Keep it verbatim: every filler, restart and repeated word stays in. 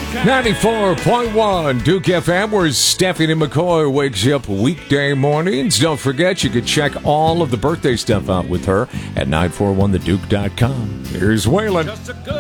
ninety-four point one Duke F M, where Stephanie McCoy wakes you up weekday mornings. Don't forget, you can check all of the birthday stuff out with her at nine four one the duke dot com. Here's Waylon.